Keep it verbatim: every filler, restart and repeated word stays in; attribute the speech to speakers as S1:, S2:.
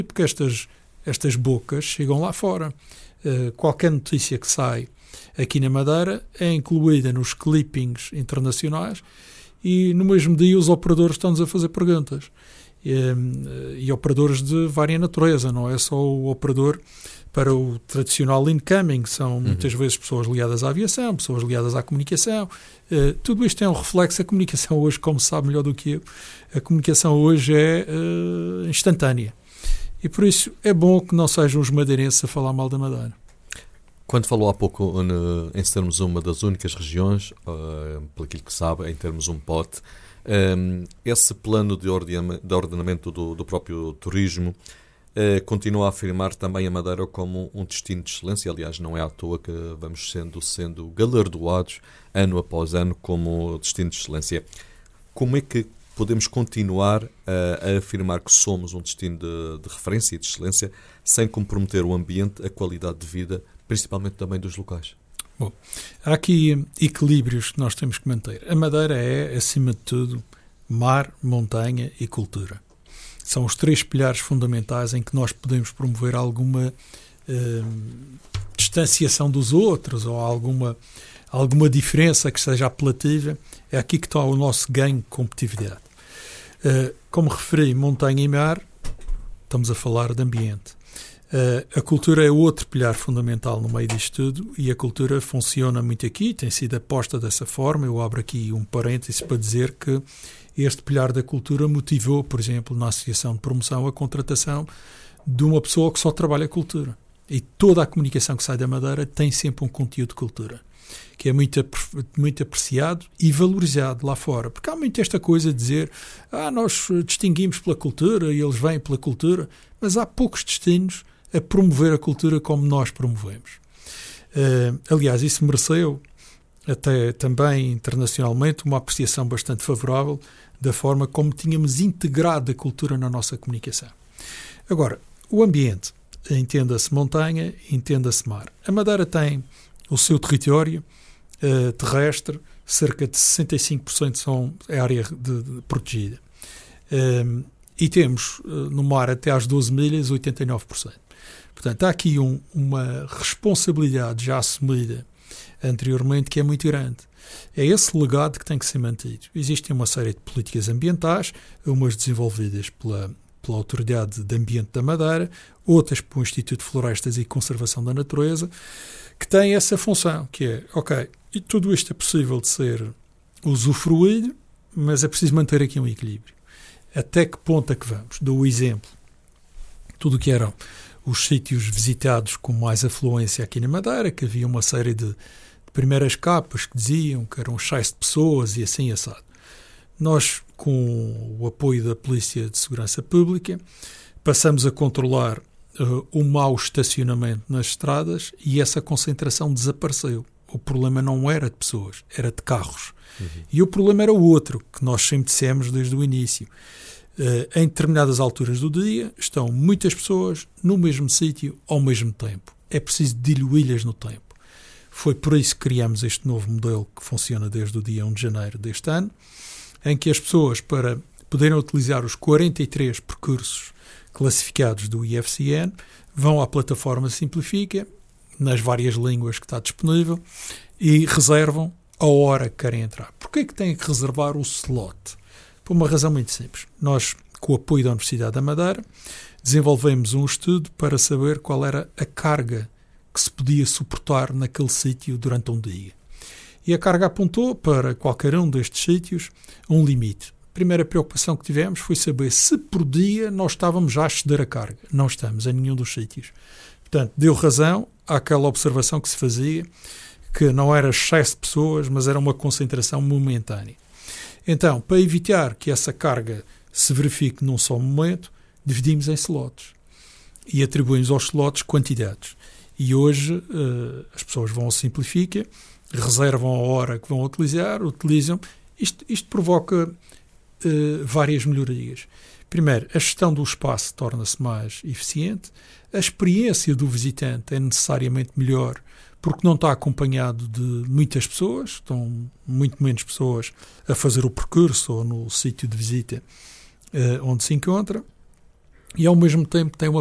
S1: porque estas, estas bocas chegam lá fora. Uh, qualquer notícia que sai aqui na Madeira é incluída nos clippings internacionais e no mesmo dia os operadores estão-nos a fazer perguntas. E, e operadores de vária natureza, não é só o operador para o tradicional incoming, são uhum. muitas vezes pessoas ligadas à aviação, pessoas ligadas à comunicação. Uh, tudo isto é um reflexo. A comunicação hoje, como se sabe melhor do que eu, a comunicação hoje é uh, instantânea. E por isso é bom que não sejam os madeirenses a falar mal da Madeira.
S2: Quando falou há pouco no, em sermos uma das únicas regiões, uh, pelo que sabe, em termos um pote, um, esse plano de, ordenamento, de ordenamento do, do próprio turismo uh, continua a afirmar também a Madeira como um destino de excelência. Aliás, não é à toa que vamos sendo, sendo galardoados ano após ano como destino de excelência. Como é que podemos continuar a, a afirmar que somos um destino de, de referência e de excelência sem comprometer o ambiente, a qualidade de vida, principalmente também dos locais?
S1: Bom, há aqui equilíbrios que nós temos que manter. A Madeira é, acima de tudo, mar, montanha e cultura. São os três pilares fundamentais em que nós podemos promover alguma eh, distanciação dos outros ou alguma, alguma diferença que seja apelativa. É aqui que está o nosso ganho de competitividade. Uh, como referi, montanha e mar, estamos a falar de ambiente. Uh, a cultura é outro pilar fundamental no meio disto tudo e a cultura funciona muito aqui, tem sido aposta dessa forma. Eu abro aqui um parêntese para dizer que este pilar da cultura motivou, por exemplo, na Associação de Promoção, a contratação de uma pessoa que só trabalha a cultura. E toda a comunicação que sai da Madeira tem sempre um conteúdo de cultura, que é muito, muito apreciado e valorizado lá fora. Porque há muito esta coisa de dizer ah, nós distinguimos pela cultura e eles vêm pela cultura, mas há poucos destinos a promover a cultura como nós promovemos. Uh, aliás, isso mereceu até também internacionalmente uma apreciação bastante favorável da forma como tínhamos integrado a cultura na nossa comunicação. Agora, o ambiente, entenda-se montanha, entenda-se mar. A Madeira tem o seu território uh, terrestre, cerca de sessenta e cinco por cento são, é área de, de, protegida. Um, e temos uh, no mar até às doze milhas, oitenta e nove por cento. Portanto, há aqui um, uma responsabilidade já assumida anteriormente que é muito grande. É esse legado que tem que ser mantido. Existem uma série de políticas ambientais, umas desenvolvidas pela, pela Autoridade de Ambiente da Madeira, outras pelo Instituto de Florestas e Conservação da Natureza, que têm essa função, que é, ok, e tudo isto é possível de ser usufruído, mas é preciso manter aqui um equilíbrio. Até que ponto é que vamos? Dou o exemplo. Tudo o que eram os sítios visitados com mais afluência aqui na Madeira, que havia uma série de, de primeiras capas que diziam que eram cheios de pessoas e assim assado. Nós, com o apoio da Polícia de Segurança Pública, passamos a controlar uh, o mau estacionamento nas estradas e essa concentração desapareceu. O problema não era de pessoas, era de carros. Uhum. E o problema era o outro, que nós sempre dissemos desde o início. Uh, em determinadas alturas do dia estão muitas pessoas no mesmo sítio ao mesmo tempo. É preciso diluí-las no tempo. Foi por isso que criamos este novo modelo que funciona desde o dia primeiro de janeiro deste ano, em que as pessoas, para poderem utilizar os quarenta e três percursos classificados do I F C N, vão à plataforma Simplifica, nas várias línguas que está disponível, e reservam a hora que querem entrar. Porquê é que têm que reservar o slot? Por uma razão muito simples. Nós, com o apoio da Universidade da Madeira, desenvolvemos um estudo para saber qual era a carga que se podia suportar naquele sítio durante um dia. E a carga apontou para qualquer um destes sítios um limite. A primeira preocupação que tivemos foi saber se por dia nós estávamos já a exceder a carga. Não estamos em nenhum dos sítios. Portanto, deu razão àquela observação que se fazia, que não era excesso de pessoas, mas era uma concentração momentânea. Então, para evitar que essa carga se verifique num só momento, dividimos em slots e atribuímos aos slots quantidades. E hoje uh, as pessoas vão ao Simplifica, reservam a hora que vão utilizar, utilizam. Isto, isto provoca uh, várias melhorias. Primeiro, a gestão do espaço torna-se mais eficiente, a experiência do visitante é necessariamente melhor, porque não está acompanhado de muitas pessoas, estão muito menos pessoas a fazer o percurso ou no sítio de visita uh, onde se encontra. e ao mesmo tempo tem uma